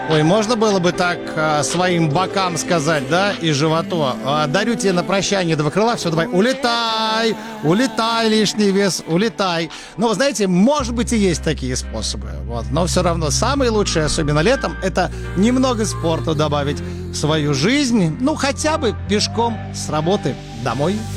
Ой, можно было бы так своим бокам сказать, да, и животу. Дарю тебе на прощание два крыла, все, давай, улетай, улетай, лишний вес, улетай. Но, знаете, может быть, и есть такие способы, вот. Но все равно самый лучший, особенно летом, это немного спорта добавить в свою жизнь, ну, хотя бы пешком с работы домой.